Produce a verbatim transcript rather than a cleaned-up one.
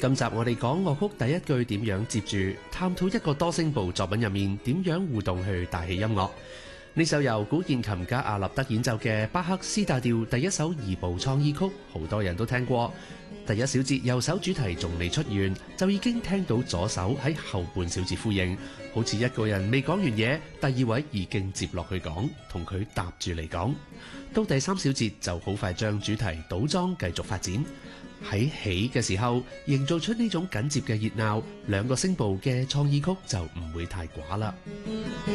今集我哋講樂曲第一句點樣接住，探討一個多聲部作品入面點樣互動去帶起音樂。呢首由古鍵琴家阿納德演奏嘅巴赫 C 大調第一首二部創意曲，好多人都聽過。第一小節右手主題仲未出完，就已經聽到左手喺後半小節呼應，好似一個人未講完嘢，第二位已經接落去講，同佢搭住嚟講。到第三小節就好快將主題倒裝繼續發展。喺起嘅時候，營造出呢種緊接嘅熱鬧，兩個聲部嘅創意曲就唔會太寡啦。